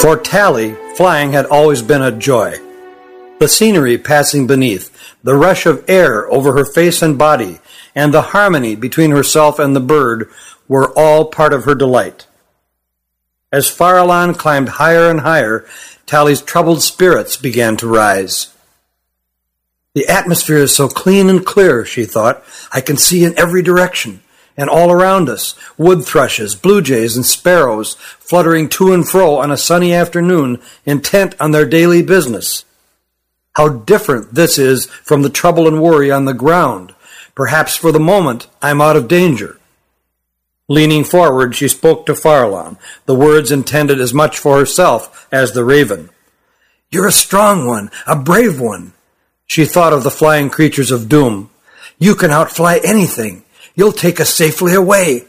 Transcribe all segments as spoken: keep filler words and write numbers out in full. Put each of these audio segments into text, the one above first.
For Tally, flying had always been a joy. The scenery passing beneath, the rush of air over her face and body, and the harmony between herself and the bird were all part of her delight. As Farallon climbed higher and higher, Tally's troubled spirits began to rise. The atmosphere is so clean and clear, she thought. I can see in every direction, and all around us, wood thrushes, blue jays, and sparrows fluttering to and fro on a sunny afternoon, intent on their daily business. How different this is from the trouble and worry on the ground. Perhaps for the moment I'm out of danger. Leaning forward, she spoke to Farallon, the words intended as much for herself as the raven. You're a strong one, a brave one. She thought of the flying creatures of doom. You can outfly anything. You'll take us safely away.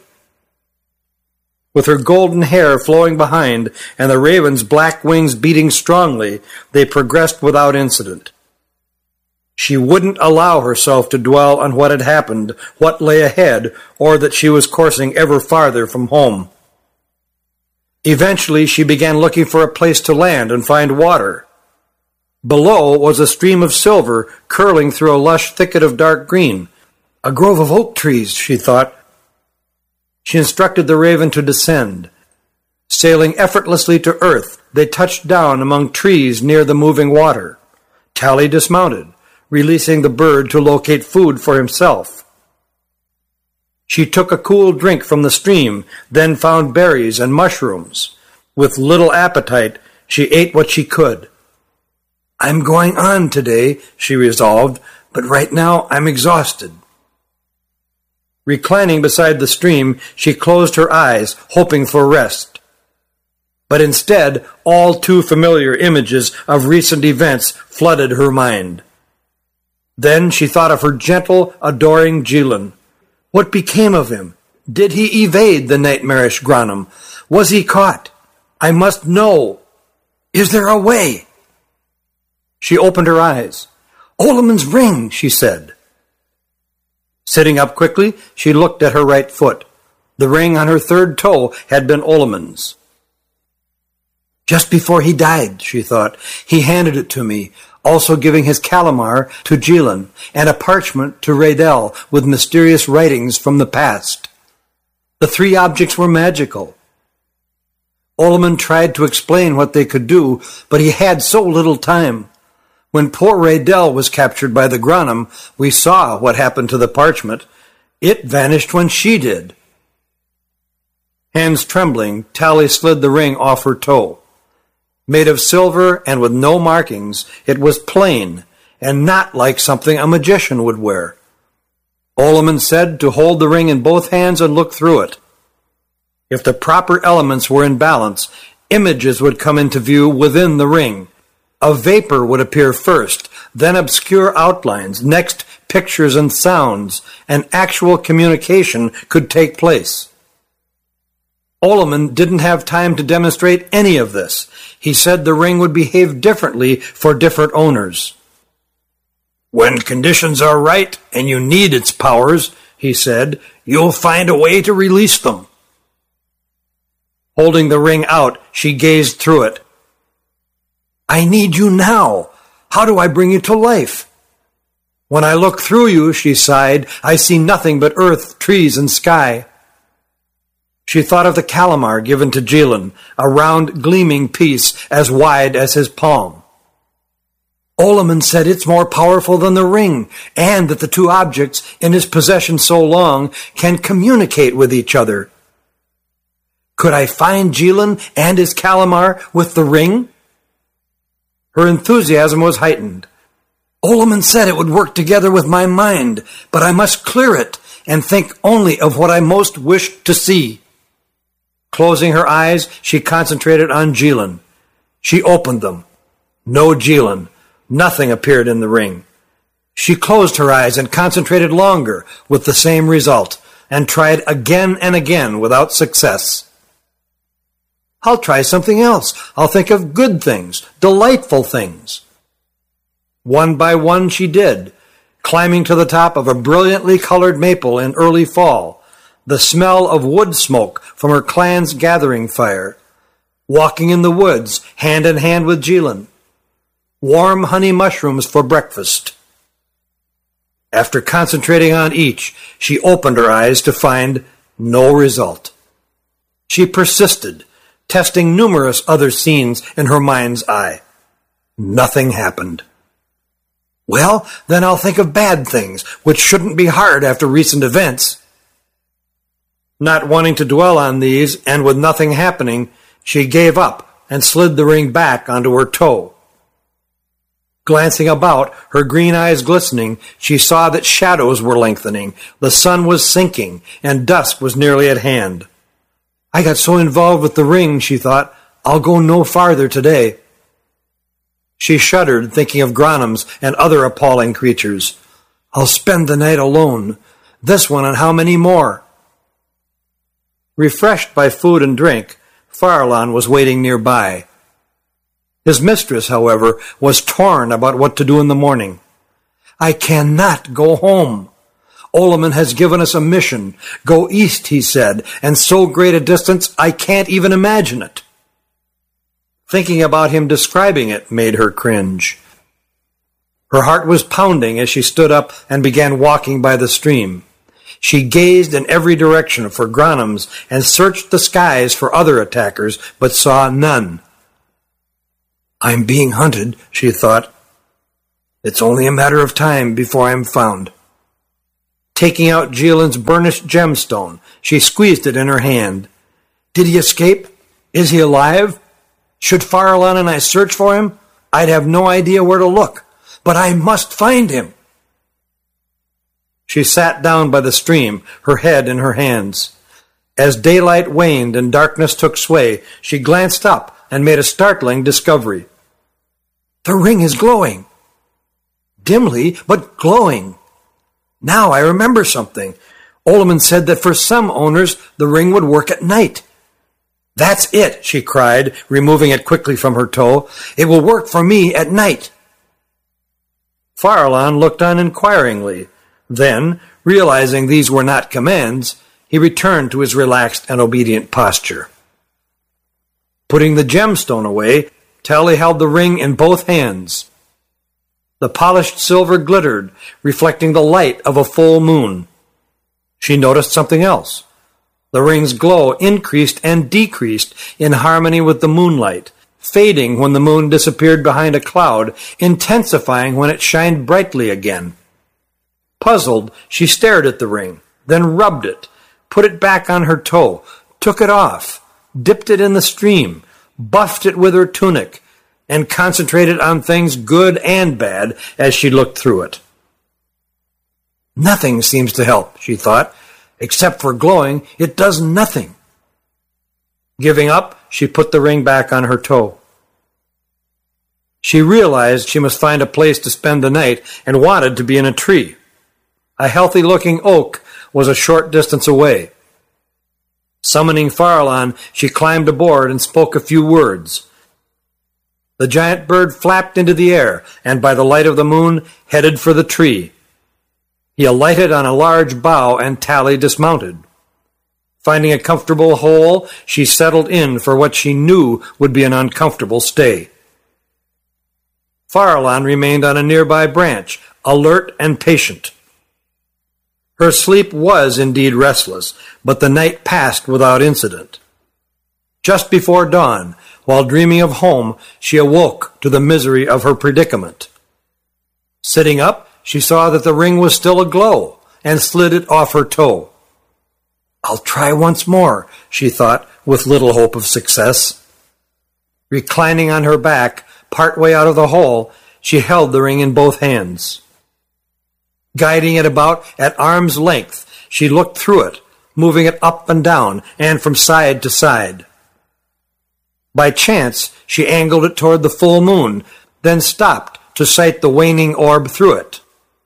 With her golden hair flowing behind and the raven's black wings beating strongly, they progressed without incident. She wouldn't allow herself to dwell on what had happened, what lay ahead, or that she was coursing ever farther from home. Eventually, she began looking for a place to land and find water. Below was a stream of silver curling through a lush thicket of dark green. A grove of oak trees, she thought. She instructed the raven to descend. Sailing effortlessly to earth, they touched down among trees near the moving water. Tally dismounted, releasing the bird to locate food for himself. She took a cool drink from the stream, then found berries and mushrooms. With little appetite, she ate what she could. I'm going on today, she resolved, but right now I'm exhausted. Reclining beside the stream, she closed her eyes, hoping for rest. But instead, all too familiar images of recent events flooded her mind. Then she thought of her gentle, adoring Jilin. What became of him? Did he evade the nightmarish Granum? Was he caught? I must know. Is there a way? She opened her eyes. Olamon's ring, she said. Sitting up quickly, she looked at her right foot. The ring on her third toe had been Olamon's. Just before he died, she thought, he handed it to me, also giving his calamar to Jilin and a parchment to Raydell with mysterious writings from the past. The three objects were magical. Olamon tried to explain what they could do, but he had so little time. When poor Raydell was captured by the Granum, we saw what happened to the parchment. It vanished when she did. Hands trembling, Tally slid the ring off her toe. Made of silver and with no markings, it was plain and not like something a magician would wear. Olamon said to hold the ring in both hands and look through it. If the proper elements were in balance, images would come into view within the ring. A vapor would appear first, then obscure outlines, next pictures and sounds, and actual communication could take place. Olamon didn't have time to demonstrate any of this. He said the ring would behave differently for different owners. When conditions are right and you need its powers, he said, you'll find a way to release them. Holding the ring out, she gazed through it. I need you now. How do I bring you to life? When I look through you, she sighed, I see nothing but earth, trees, and sky. She thought of the calamar given to Jilin, a round, gleaming piece as wide as his palm. Olamon said it's more powerful than the ring, and that the two objects in his possession so long can communicate with each other. Could I find Jilin and his calamar with the ring? Her enthusiasm was heightened. Olamon said it would work together with my mind, but I must clear it and think only of what I most wished to see. Closing her eyes, she concentrated on Jilin. She opened them. No Jilin. Nothing appeared in the ring. She closed her eyes and concentrated longer with the same result, and tried again and again without success. I'll try something else. I'll think of good things, delightful things. One by one she did, climbing to the top of a brilliantly colored maple in early fall, the smell of wood smoke from her clan's gathering fire. walking in the woods hand in hand with Jilin, warm honey mushrooms for breakfast. After concentrating on each, she opened her eyes to find no result. She persisted, testing numerous other scenes in her mind's eye. Nothing happened. Well, then I'll think of bad things, which shouldn't be hard after recent events. Not wanting to dwell on these, and with nothing happening, she gave up and slid the ring back onto her toe. Glancing about, her green eyes glistening, she saw that shadows were lengthening, the sun was sinking, and dusk was nearly at hand. I got so involved with the ring, she thought, I'll go no farther today. She shuddered, thinking of Granims and other appalling creatures. I'll spend the night alone. This one and how many more? Refreshed by food and drink, Farallon was waiting nearby. His mistress, however, was torn about what to do in the morning. I cannot go home. Olaman has given us a mission. Go east, he said, and so great a distance I can't even imagine it. Thinking about him describing it made her cringe. Her heart was pounding as she stood up and began walking by the stream. She gazed in every direction for Granims and searched the skies for other attackers, but saw none. I'm being hunted, she thought. It's only a matter of time before I'm found. Taking out Jilin's burnished gemstone, she squeezed it in her hand. Did he escape? Is he alive? Should Farallon and I search for him? I'd have no idea where to look, but I must find him. She sat down by the stream, her head in her hands. As daylight waned and darkness took sway, she glanced up and made a startling discovery. The ring is glowing. Dimly, but glowing. Now I remember something. Olaman said that for some owners, the ring would work at night. That's it, she cried, removing it quickly from her toe. It will work for me at night. Farallon looked on inquiringly. Then, realizing these were not commands, he returned to his relaxed and obedient posture. Putting the gemstone away, Tally held the ring in both hands. The polished silver glittered, reflecting the light of a full moon. She noticed something else. The ring's glow increased and decreased in harmony with the moonlight, fading when the moon disappeared behind a cloud, intensifying when it shined brightly again. Puzzled, she stared at the ring, then rubbed it, put it back on her toe, took it off, dipped it in the stream, buffed it with her tunic, and concentrated on things good and bad as she looked through it. Nothing seems to help, she thought. Except for glowing, it does nothing. Giving up, she put the ring back on her toe. She realized she must find a place to spend the night and wanted to be in a tree. A healthy-looking oak was a short distance away. Summoning Farallon, she climbed aboard and spoke a few words. The giant bird flapped into the air, and by the light of the moon, headed for the tree. He alighted on a large bough, and Tally dismounted. Finding a comfortable hole, she settled in for what she knew would be an uncomfortable stay. Farallon remained on a nearby branch, alert and patient. Her sleep was indeed restless, but the night passed without incident. Just before dawn, while dreaming of home, she awoke to the misery of her predicament. Sitting up, she saw that the ring was still aglow, and slid it off her toe. I'll try once more, she thought, with little hope of success. Reclining on her back, partway out of the hole, she held the ring in both hands. Guiding it about at arm's length, she looked through it, moving it up and down, and from side to side. By chance, she angled it toward the full moon, then stopped to sight the waning orb through it.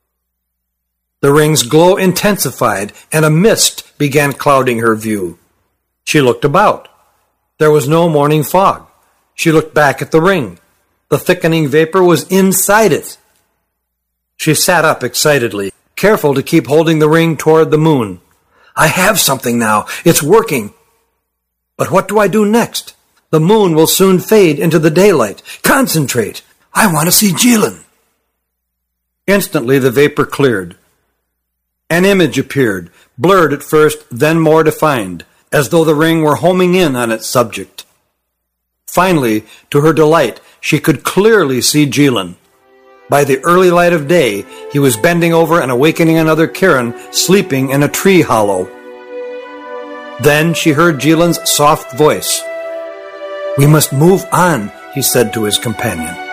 The ring's glow intensified, and a mist began clouding her view. She looked about. There was no morning fog. She looked back at the ring. The thickening vapor was inside it. She sat up excitedly, careful to keep holding the ring toward the moon. I have something now. It's working. But what do I do next? The moon will soon fade into the daylight. Concentrate. I want to see Jilin. Instantly the vapor cleared. An image appeared, blurred at first, then more defined, as though the ring were homing in on its subject. Finally, to her delight, she could clearly see Jilin. By the early light of day, he was bending over and awakening another Kirin sleeping in a tree hollow. Then she heard Jilin's soft voice. "We must move on," he said to his companion.